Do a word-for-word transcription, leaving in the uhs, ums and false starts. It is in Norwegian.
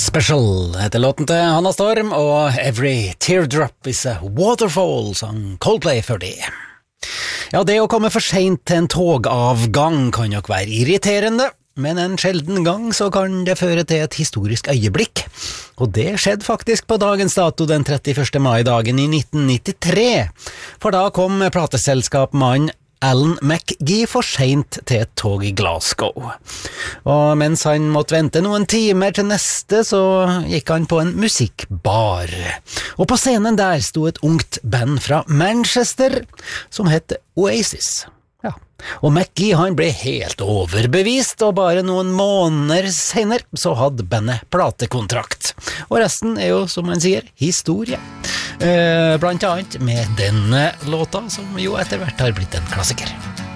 Special heter låten til Hanna Storm, og Every Teardrop is a Waterfall, sang Coldplay for det. Ja, det å komme for sent til en togavgang kan nok være irriterende, men en sjelden gang så kan det føre til et historisk øyeblikk. Og det skjedde faktisk på dagens dato den trettiførste mai-dagen i nitten nittitre, for da kom plateselskapmannen Alan McGee for sent til et tog i Glasgow. Og mens han måtte vente noen timer til neste, så gikk han på en musikkbar. Og på scenen der sto et ungt band fra Manchester som het Oasis. Ja. Og McGee han ble helt overbevist, og bare noen måneder senere så hadde bandet platekontrakt. Og resten er jo, som man sier, historie. Eh, blant annet med denne låta, som jo etter hvert har blitt en klassiker.